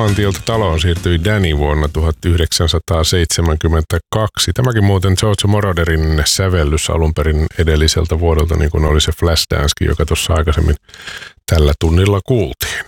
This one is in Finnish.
Diamantilta taloon siirtyi Danny vuonna 1972. Tämäkin muuten Giorgio Moroderin sävellys alun perin edelliseltä vuodelta, niin kuin oli se Flashdance, joka tuossa aikaisemmin tällä tunnilla kuultiin.